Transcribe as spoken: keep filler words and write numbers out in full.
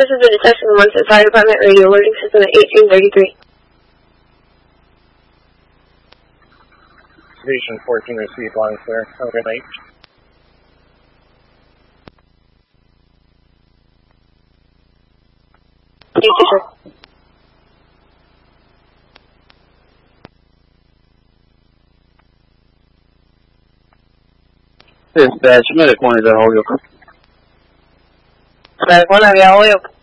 This is the Detection Munson Fire Department radio alerting system at eighteen thirty-three. Station fourteen received, line clear. Have a good night. Thank you, sir. Dispatch, Medic one is at Holyoke. Medic one, había Holyoke.